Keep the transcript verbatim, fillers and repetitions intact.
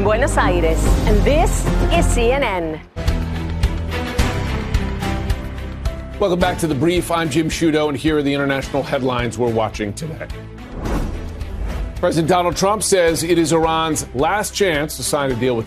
Buenos Aires, and this is C N N. Welcome back to The Brief. I'm Jim Sciutto, and here are the international headlines we're watching today. President Donald Trump says it is Iran's last chance to sign a deal with